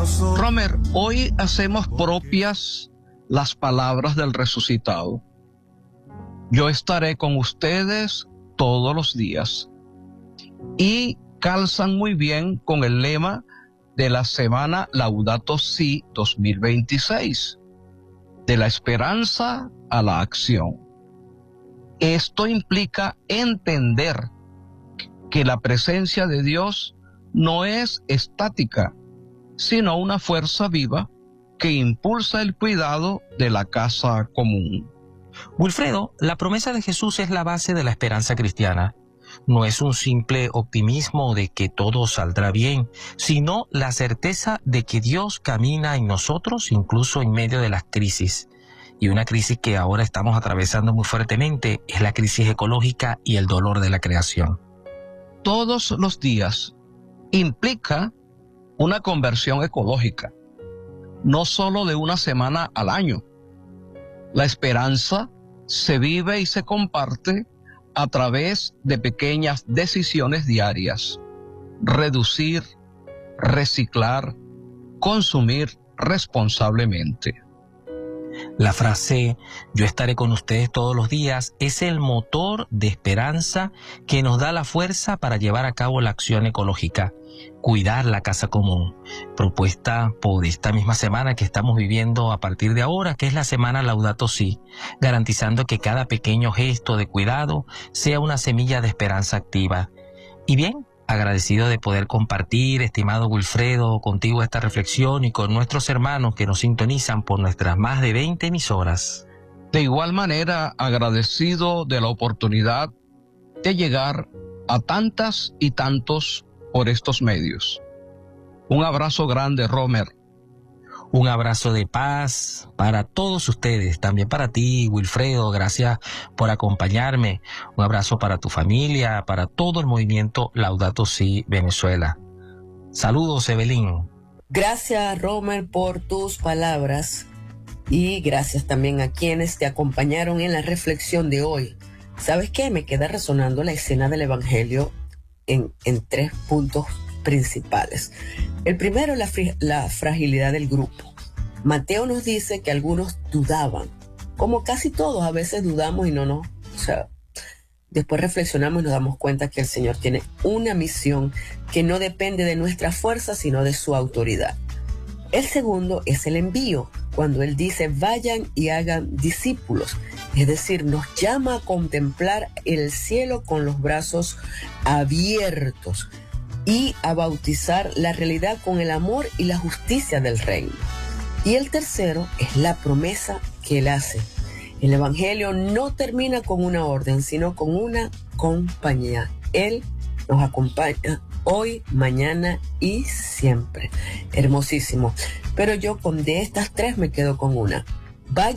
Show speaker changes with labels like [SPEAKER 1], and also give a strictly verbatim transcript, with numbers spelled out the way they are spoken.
[SPEAKER 1] Romer, hoy hacemos propias las palabras del resucitado. Yo estaré con ustedes todos los días. Y calzan muy bien con el lema de la semana Laudato Si dos mil veintiséis, de la esperanza a la acción. Esto implica entender que la presencia de Dios no es estática, sino una fuerza viva que impulsa el cuidado de la casa común.
[SPEAKER 2] Wilfredo, la promesa de Jesús es la base de la esperanza cristiana. No es un simple optimismo de que todo saldrá bien, sino la certeza de que Dios camina en nosotros incluso en medio de las crisis. Y una crisis que ahora estamos atravesando muy fuertemente es la crisis ecológica y el dolor de la creación.
[SPEAKER 1] Todos los días implica una conversión ecológica, no solo de una semana al año. La esperanza se vive y se comparte a través de pequeñas decisiones diarias. Reducir, reciclar, consumir responsablemente.
[SPEAKER 2] La frase "yo estaré con ustedes todos los días" es el motor de esperanza que nos da la fuerza para llevar a cabo la acción ecológica, cuidar la casa común, propuesta por esta misma semana que estamos viviendo a partir de ahora, que es la semana Laudato Si, garantizando que cada pequeño gesto de cuidado sea una semilla de esperanza activa. Y bien, agradecido de poder compartir, estimado Wilfredo, contigo esta reflexión y con nuestros hermanos que nos sintonizan por nuestras más de veinte emisoras.
[SPEAKER 1] De igual manera, agradecido de la oportunidad de llegar a tantas y tantos por estos medios. Un abrazo grande, Romer.
[SPEAKER 2] Un abrazo de paz para todos ustedes, también para ti, Wilfredo, gracias por acompañarme. Un abrazo para tu familia, para todo el movimiento Laudato Si Venezuela. Saludos, Evelyn.
[SPEAKER 3] Gracias, Romer, por tus palabras y gracias también a quienes te acompañaron en la reflexión de hoy. ¿Sabes qué? Me queda resonando la escena del Evangelio en, en tres puntos principales. El primero, la, la fragilidad del grupo. Mateo nos dice que algunos dudaban, como casi todos a veces dudamos y no nos, o sea, después reflexionamos y nos damos cuenta que el Señor tiene una misión que no depende de nuestra fuerza, sino de su autoridad. El segundo es el envío, cuando Él dice vayan y hagan discípulos, es decir, nos llama a contemplar el cielo con los brazos abiertos y a bautizar la realidad con el amor y la justicia del reino. Y el tercero es la promesa que Él hace. El Evangelio no termina con una orden, sino con una compañía. Él nos acompaña hoy, mañana y siempre. Hermosísimo. Pero yo con de estas tres me quedo con una. Vaya